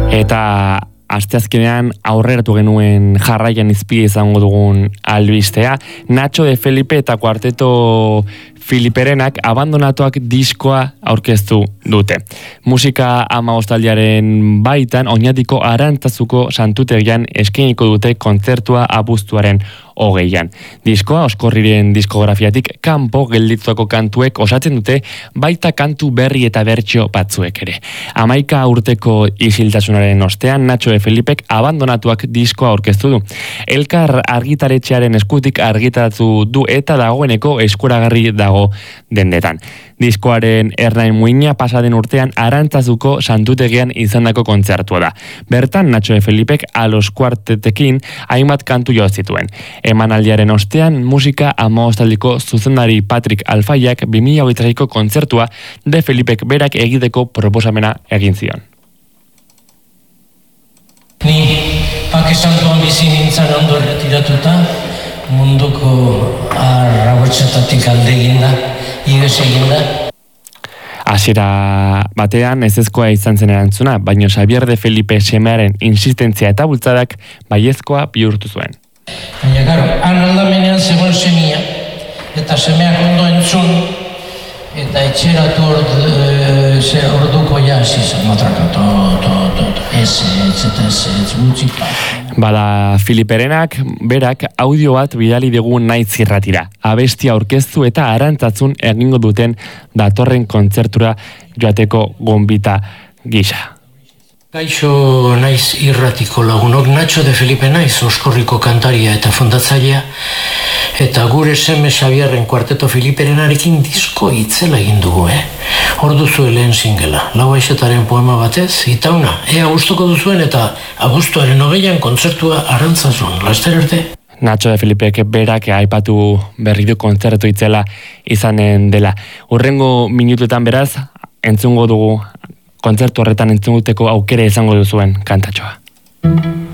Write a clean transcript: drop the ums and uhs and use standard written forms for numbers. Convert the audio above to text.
Eta asteazkenean aurreratu genuen jarraian izpide izango dugun albistea, Nacho de Felipe eta Kuarteto Filiperenak abandonatuak diskoa aurkeztu dute. Musika 15 baitan Oñatiko Arantzazuko santutegian eskainiko dute kontzertua abuztuaren 20an. Diskoa Oskorriren diskografiatik kanpo gelditutako kantuek osatzen dute, baita kantu berri eta bertsio batzuek ere. 11 urteko isiltasunaren ostean Nacho de Felipek abandonatuak diskoa aurkeztu du. Elkar argitaretxearen eskutik argitaratu du eta dagoeneko eskuragarri dago dendetan. Diskoaren ernain muina pasaden urtean Arantzazuko santutegian izandako kontzertua da. Bertan Nacho de Felipek Alos Kuartetekin hainbat kantu jo zituen. Emanaldiaren ostean musika 15aldiko zuzendari Patrick Alfaiak 2023ko kontzertua de Felipek berak egiteko proposamena egin zion. Ni Pakistantuan bizi nintzen ondo erretiratuta, munduko arrabotsetatik alde eginda, iges eginda. Hasiera batean ezezkoa izan zen erantzuna, baina Xavier de Felipe semearen insistentzia eta bultzadak baiezkoa bihurtu zuen. Baina, karo, han aldamenean zegoen semia, eta semeak ondo entzun, eta etxeratu orduko hasi zen, matraka, ez gutxik. Bada Filiperenak, berak audio bat bidali dugu Naiz irratira. Abestia aurkeztu eta Arantzazun egingo duten datorren kontzertura joateko gonbita gisa. Kaixo Naiz irratiko lagunok, Nacho de Felipe naiz, Oskorriko kantaria eta fundatzailea, eta gure seme Xabierren Kuarteto Filiperenarekin disko itzela egin dugu, Hor duzu lehen singela, Lau Aixetaren poema batez, itauna, ea gustuko duzuen eta abuztuaren 20an kontzertua Arantzazun, laster arte. Nacho de Felipek berak aipatu berri du kontzertu itzela izanen dela. Hurrengo minutuetan beraz, entzungo dugu, kontzertu horretan entzunguteko aukera izango duzuen kantatxoa.